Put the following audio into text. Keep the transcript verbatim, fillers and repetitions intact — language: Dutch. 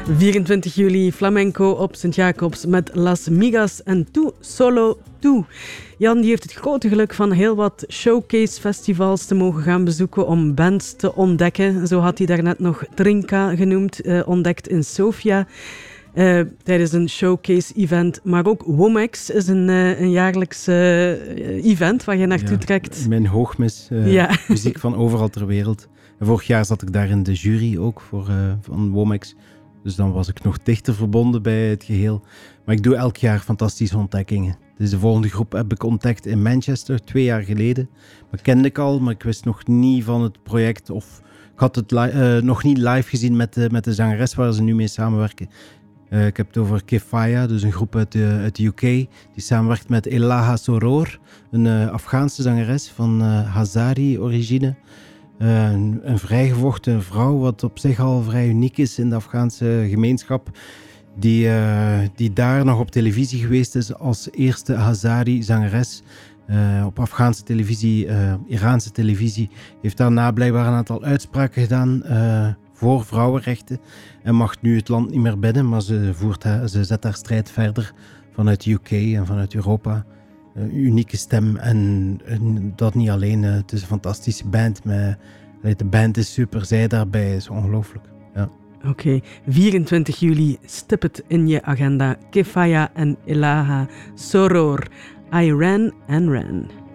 vierentwintig juli flamenco op Sint-Jacobs met Las Migas en Tu Solo Tu. Jan die heeft het grote geluk van heel wat showcase-festivals te mogen gaan bezoeken om bands te ontdekken. Zo had hij daarnet nog Trinka genoemd, uh, ontdekt in Sofia. Uh, tijdens een showcase-event. Maar ook Womex is een, uh, een jaarlijks uh, event waar je naartoe ja, trekt. Mijn hoogmis, uh, ja. Muziek van overal ter wereld. En vorig jaar zat ik daar in de jury ook voor, uh, van Womex. Dus dan was ik nog dichter verbonden bij het geheel. Maar ik doe elk jaar fantastische ontdekkingen. Dus de volgende groep heb ik ontdekt in Manchester, twee jaar geleden. Dat kende ik al, maar ik wist nog niet van het project. Of ik had het li- uh, nog niet live gezien met de, met de zangeres waar ze nu mee samenwerken. Uh, ik heb het over Kefaya, dus een groep uit de, uit de U K. Die samenwerkt met Elaha Soror, een uh, Afghaanse zangeres van uh, Hazari-origine. Uh, een, een vrijgevochten vrouw, wat op zich al vrij uniek is in de Afghaanse gemeenschap. Die, uh, die daar nog op televisie geweest is als eerste Hazari-zangeres. Uh, op Afghaanse televisie, uh, Iraanse televisie. Heeft daarna blijkbaar een aantal uitspraken gedaan uh, voor vrouwenrechten. En mag nu het land niet meer binnen, maar ze, voert haar, ze zet haar strijd verder vanuit de U K en vanuit Europa. Uh, unieke stem en, en dat niet alleen. Uh, het is een fantastische band. Met, de band is super, zij daarbij is ongelooflijk. Ja. Oké, okay. vierentwintig juli, stip het in je agenda. Kefaya en Elaha Soror. I ran and ran.